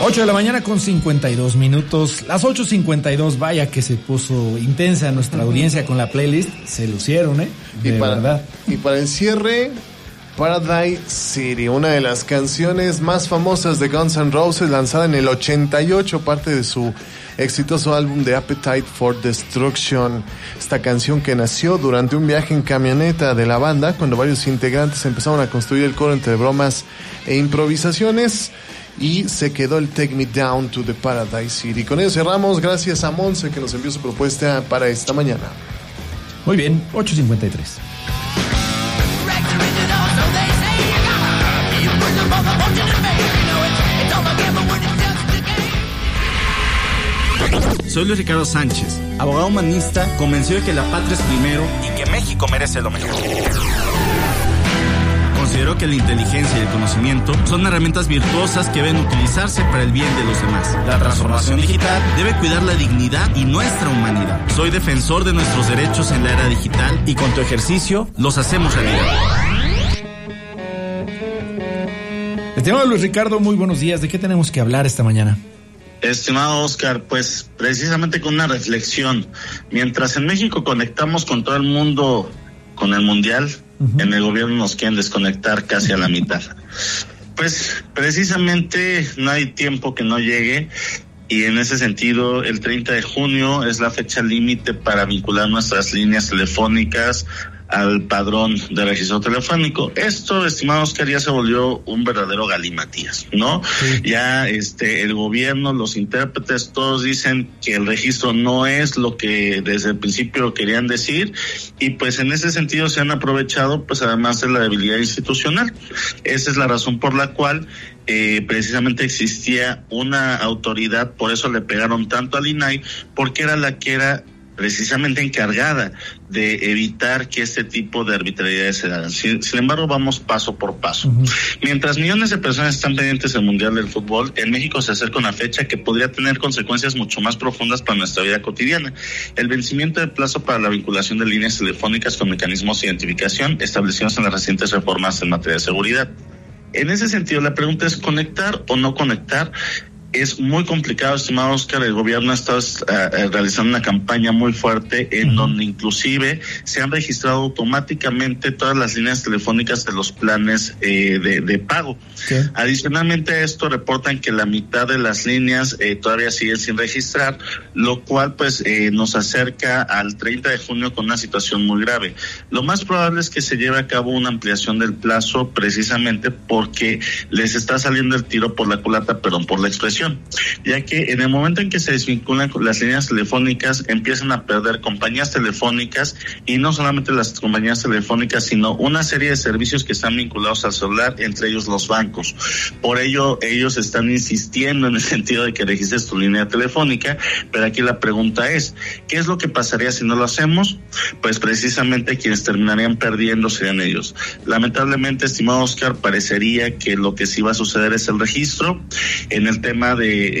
8 de la mañana con 52 minutos. Las 8:52, vaya que se puso intensa nuestra audiencia con la playlist. Se lucieron, verdad. Y para el cierre, Paradise City, una de las canciones más famosas de Guns N' Roses, lanzada en el 88, parte de su exitoso álbum de Appetite for Destruction. Esta canción que nació durante un viaje en camioneta de la banda, cuando varios integrantes empezaron a construir el coro entre bromas e improvisaciones, y se quedó el Take Me Down to the Paradise City. Con ello cerramos. Gracias a Monse, que nos envió su propuesta para esta mañana. Muy bien, 8:53. Soy Luis Ricardo Sánchez, abogado humanista convencido de que la patria es primero y que México merece lo mejor. Considero que la inteligencia y el conocimiento son herramientas virtuosas que deben utilizarse para el bien de los demás. La transformación digital debe cuidar la dignidad y nuestra humanidad. Soy defensor de nuestros derechos en la era digital y con tu ejercicio los hacemos realidad. Estimado Luis Ricardo, muy buenos días. ¿De qué tenemos que hablar esta mañana? Estimado Oscar, pues precisamente con una reflexión. Mientras en México conectamos con todo el mundo con el Mundial, en el gobierno nos quieren desconectar casi a la mitad. Pues precisamente no hay tiempo que no llegue, y en ese sentido el 30 de junio es la fecha límite para vincular nuestras líneas telefónicas al padrón de registro telefónico. Esto, estimado Oscar, ya se volvió un verdadero galimatías, ¿no? Sí. Ya el gobierno, los intérpretes, todos dicen que el registro no es lo que desde el principio querían decir, y pues en ese sentido se han aprovechado, pues además de la debilidad institucional. Esa es la razón por la cual precisamente existía una autoridad, por eso le pegaron tanto al INAI, porque era la que era precisamente encargada de evitar que este tipo de arbitrariedades se hagan. Sin embargo, vamos paso por paso. Mientras millones de personas están pendientes del Mundial del Fútbol, en México se acerca una fecha que podría tener consecuencias mucho más profundas para nuestra vida cotidiana. El vencimiento del plazo para la vinculación de líneas telefónicas con mecanismos de identificación establecidos en las recientes reformas en materia de seguridad. En ese sentido, la pregunta es: ¿conectar o no conectar? Es muy complicado, estimado Oscar. El gobierno ha estado realizando una campaña muy fuerte en donde inclusive se han registrado automáticamente todas las líneas telefónicas de los planes de pago. ¿Sí? Adicionalmente a esto, reportan que la mitad de las líneas todavía siguen sin registrar, lo cual pues nos acerca al 30 de junio con una situación muy grave. Lo más probable es que se lleve a cabo una ampliación del plazo, precisamente porque les está saliendo el tiro por la culata, perdón por la expresión, ya que en el momento en que se desvinculan las líneas telefónicas, empiezan a perder compañías telefónicas, y no solamente las compañías telefónicas, sino una serie de servicios que están vinculados al celular, entre ellos los bancos. Por ello, ellos están insistiendo en el sentido de que registres tu línea telefónica, pero aquí la pregunta es: ¿qué es lo que pasaría si no lo hacemos? Pues precisamente quienes terminarían perdiendo serían ellos. Lamentablemente, estimado Oscar, parecería que lo que sí va a suceder es el registro. En el tema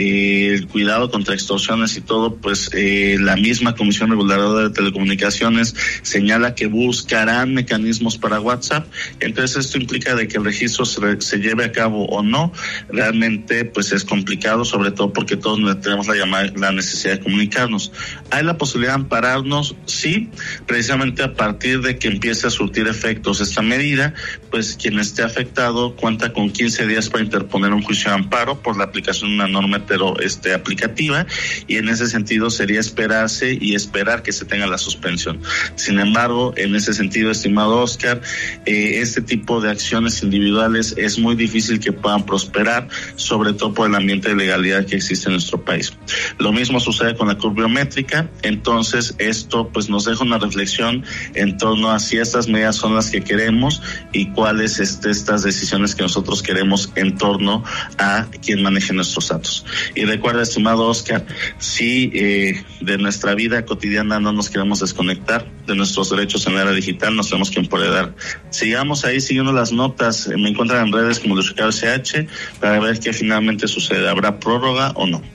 de el cuidado contra extorsiones y todo, pues la misma Comisión Reguladora de Telecomunicaciones señala que buscarán mecanismos para WhatsApp. Entonces esto implica de que el registro se lleve a cabo o no. Realmente pues es complicado, sobre todo porque todos tenemos la necesidad de comunicarnos. ¿Hay la posibilidad de ampararnos? Sí, precisamente a partir de que empiece a surtir efectos esta medida, pues quien esté afectado cuenta con 15 días para interponer un juicio de amparo por la aplicación de una norma aplicativa, y en ese sentido sería esperarse y esperar que se tenga la suspensión. Sin embargo, en ese sentido, estimado Oscar, este tipo de acciones individuales es muy difícil que puedan prosperar, sobre todo por el ambiente de legalidad que existe en nuestro país. Lo mismo sucede con la curva biométrica. Entonces esto pues nos deja una reflexión en torno a si estas medidas son las que queremos y cuáles estas decisiones que nosotros queremos en torno a quien maneje nuestros datos. Y recuerda, estimado Oscar, si de nuestra vida cotidiana no nos queremos desconectar de nuestros derechos en la era digital, nos tenemos que empoderar. Sigamos ahí siguiendo las notas. Me encuentran en redes como Luis Ricardo SH para ver qué finalmente sucede. ¿Habrá prórroga o no?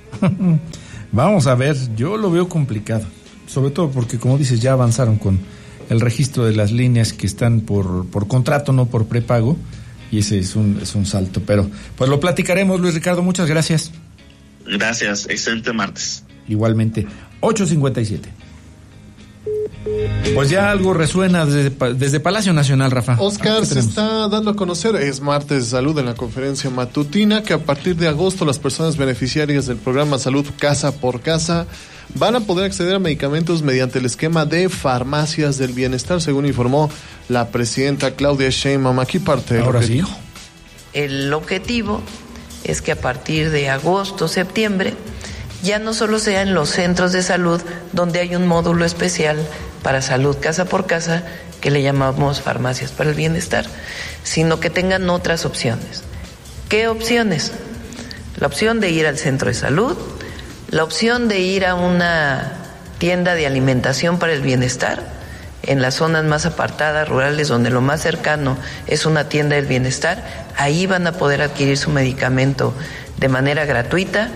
Vamos a ver, yo lo veo complicado, sobre todo porque, como dices, ya avanzaron con el registro de las líneas que están por contrato, no por prepago, y ese es un salto, pero pues lo platicaremos. Luis Ricardo, muchas gracias. Gracias, excelente martes. Igualmente, 8:57. Pues ya algo resuena desde Palacio Nacional, Rafa. Oscar, se está dando a conocer, es martes de salud en la conferencia matutina, que a partir de agosto las personas beneficiarias del programa Salud Casa por Casa van a poder acceder a medicamentos mediante el esquema de farmacias del bienestar, según informó la presidenta Claudia Sheinbaum. Aquí parte. Ahora sí. El objetivo es que a partir de agosto, septiembre, ya no solo sea en los centros de salud donde hay un módulo especial para salud casa por casa, que le llamamos farmacias para el bienestar, sino que tengan otras opciones. ¿Qué opciones? La opción de ir al centro de salud, la opción de ir a una tienda de alimentación para el bienestar, en las zonas más apartadas, rurales, donde lo más cercano es una tienda del bienestar, ahí van a poder adquirir su medicamento de manera gratuita.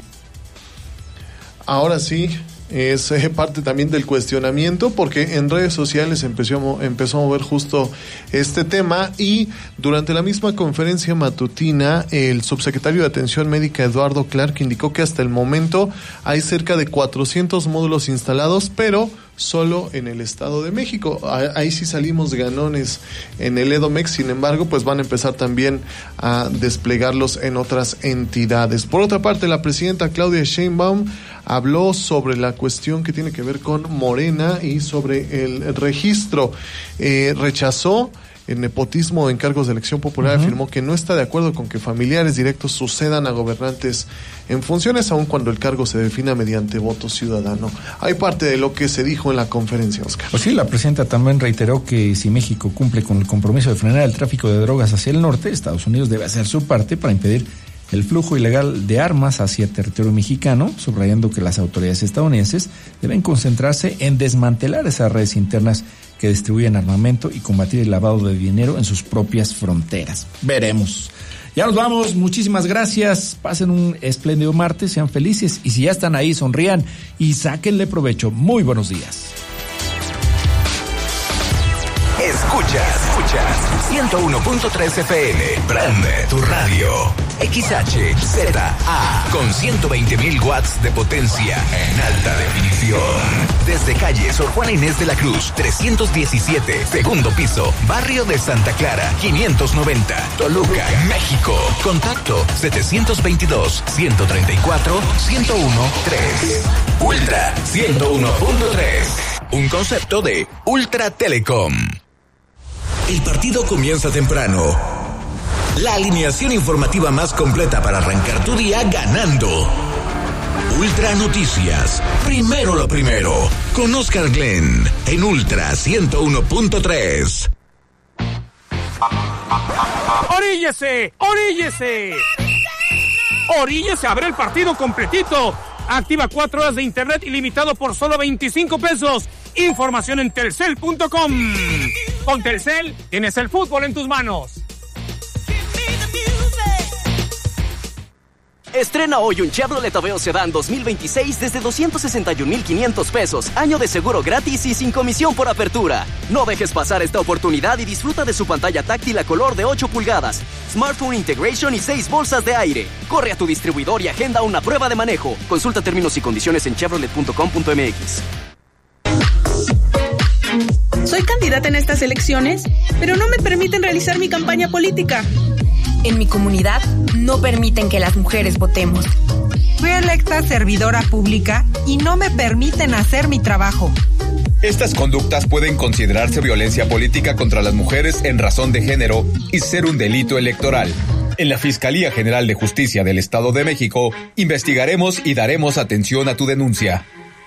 Ahora sí, es parte también del cuestionamiento, porque en redes sociales empezó a mover justo este tema, y durante la misma conferencia matutina el subsecretario de Atención Médica Eduardo Clark indicó que hasta el momento hay cerca de 400 módulos instalados, pero solo en el Estado de México. Ahí sí salimos ganones en el EDOMEX, sin embargo, pues van a empezar también a desplegarlos en otras entidades. Por otra parte, la presidenta Claudia Sheinbaum habló sobre la cuestión que tiene que ver con Morena y sobre el registro. Rechazó el nepotismo en cargos de elección popular. Afirmó que no está de acuerdo con que familiares directos sucedan a gobernantes en funciones, aun cuando el cargo se defina mediante voto ciudadano. Hay parte de lo que se dijo en la conferencia, Oscar. Pues sí, la presidenta también reiteró que si México cumple con el compromiso de frenar el tráfico de drogas hacia el norte, Estados Unidos debe hacer su parte para impedir el flujo ilegal de armas hacia el territorio mexicano, subrayando que las autoridades estadounidenses deben concentrarse en desmantelar esas redes internas que distribuyen armamento y combatir el lavado de dinero en sus propias fronteras. Veremos. Ya nos vamos, muchísimas gracias, pasen un espléndido martes, sean felices, y si ya están ahí, sonrían y sáquenle provecho. Muy buenos días. Escuchas 101.3 FM, prende tu radio. XHZA, con 120.000 watts de potencia en alta definición. Desde calle Sor Juana Inés de la Cruz, 317, segundo piso, barrio de Santa Clara, 590, Toluca, México. Contacto 722-134-1013. Ultra 101.3. Un concepto de Ultra Telecom. El partido comienza temprano. La alineación informativa más completa para arrancar tu día ganando. Ultra Noticias. Primero lo primero. Con Oscar Glenn en Ultra 101.3. ¡Oríllese! ¡Oríllese! ¡Oríllese a ver el partido completito! Activa 4 horas de internet ilimitado por solo 25 pesos. Información en telcel.com. Con Telcel tienes el fútbol en tus manos. Estrena hoy un Chevrolet Aveo Sedán 2026 desde 261,500 pesos, año de seguro gratis y sin comisión por apertura. No dejes pasar esta oportunidad y disfruta de su pantalla táctil a color de 8 pulgadas, smartphone integration y 6 bolsas de aire. Corre a tu distribuidor y agenda una prueba de manejo. Consulta términos y condiciones en chevrolet.com.mx. Soy candidata en estas elecciones, pero no me permiten realizar mi campaña política. En mi comunidad no permiten que las mujeres votemos. Fui electa servidora pública y no me permiten hacer mi trabajo. Estas conductas pueden considerarse violencia política contra las mujeres en razón de género y ser un delito electoral. En la Fiscalía General de Justicia del Estado de México, investigaremos y daremos atención a tu denuncia.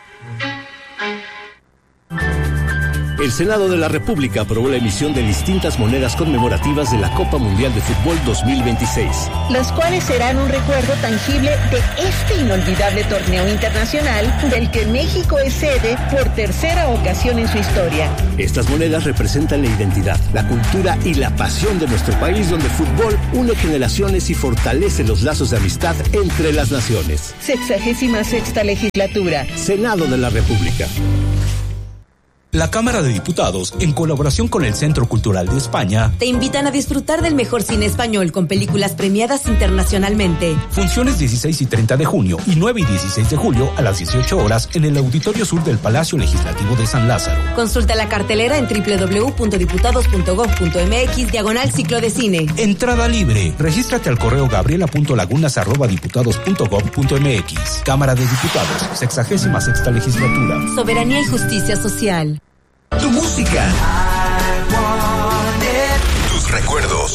El Senado de la República aprobó la emisión de distintas monedas conmemorativas de la Copa Mundial de Fútbol 2026. Las cuales serán un recuerdo tangible de este inolvidable torneo internacional del que México es sede por tercera ocasión en su historia. Estas monedas representan la identidad, la cultura y la pasión de nuestro país, donde el fútbol une generaciones y fortalece los lazos de amistad entre las naciones. 66ª legislatura. Senado de la República. La Cámara de Diputados, en colaboración con el Centro Cultural de España, te invitan a disfrutar del mejor cine español con películas premiadas internacionalmente. Funciones 16 y 30 de junio y 9 y 16 de julio a las 18 horas en el Auditorio Sur del Palacio Legislativo de San Lázaro. Consulta la cartelera en www.diputados.gov.mx/ciclo de cine. Entrada libre. Regístrate al correo gabriela.lagunas@diputados.gov.mx. Cámara de Diputados, 66ª legislatura. Soberanía y justicia social. Tu música. Tus recuerdos.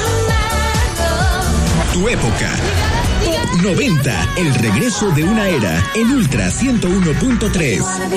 Tu época. 90, el regreso de una era en Ultra 101.3.